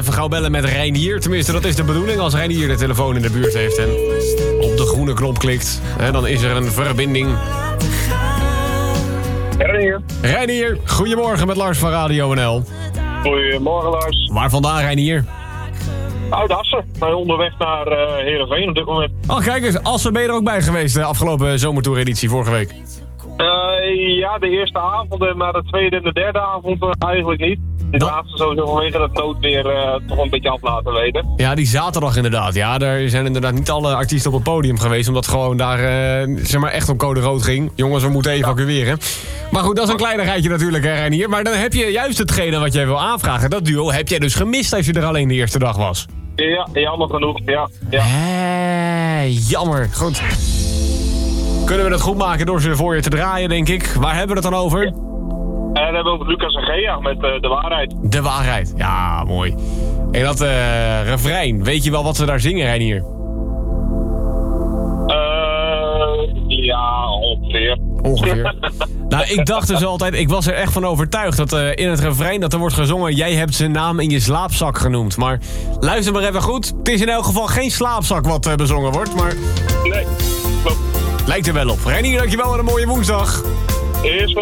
even gauw bellen met Reinier. Tenminste, dat is de bedoeling als Reinier de telefoon in de buurt heeft en op de groene knop klikt. Dan is er een verbinding. Reinier, goedemorgen met Lars van Radio NL. Goedemorgen, Lars. Waar vandaan, Reinier? Oud-Assen. Wij onderweg naar Heerenveen op dit moment. Oh, kijk eens, Assen ben je er ook bij geweest de afgelopen zomertour-editie vorige week. Ja, de eerste avond, maar de tweede en de derde avond eigenlijk niet. De laatste sowieso vanwege het noodweer toch een beetje af laten weten. Ja, die zaterdag inderdaad. Ja, daar zijn inderdaad niet alle artiesten op het podium geweest, omdat gewoon daar zeg maar echt om code rood ging. Jongens, we moeten evacueren. Maar goed, dat is een kleinigheidje natuurlijk, hè, Reinier. Maar dan heb je juist hetgene wat jij wil aanvragen. Dat duo heb jij dus gemist als je er alleen de eerste dag was. Ja, jammer genoeg, ja. Jammer. Goed. Kunnen we dat goed maken door ze voor je te draaien, denk ik. Waar hebben we het dan over? Dan hebben we over Lucas en Gea met De Waarheid. De Waarheid. Ja, mooi. En dat refrein, weet je wel wat ze daar zingen, Reinier? Ja, ongeveer. Nou, ik dacht dus altijd, ik was er echt van overtuigd dat in het refrein dat er wordt gezongen, jij hebt zijn naam in je slaapzak genoemd. Maar luister maar even goed. Het is in elk geval geen slaapzak wat bezongen wordt, maar... Nee, klopt. Lijkt er wel op. Reinier, dankjewel en een mooie woensdag. Eerst